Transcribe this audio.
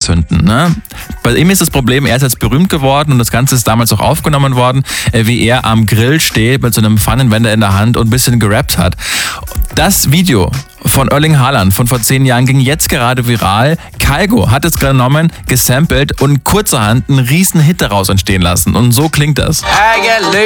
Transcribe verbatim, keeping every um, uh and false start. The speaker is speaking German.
anzünden. Ne? Bei ihm ist das Problem, er ist jetzt berühmt geworden und das Ganze ist damals auch aufgenommen worden, wie er am Grill steht mit so einem Pfannenwender in der Hand und ein bisschen gerappt hat. Das Video von Erling Haaland von vor zehn Jahren ging jetzt gerade viral. Kygo hat es genommen, gesampelt und kurzerhand einen riesen Hit daraus entstehen lassen. Und so klingt das. I get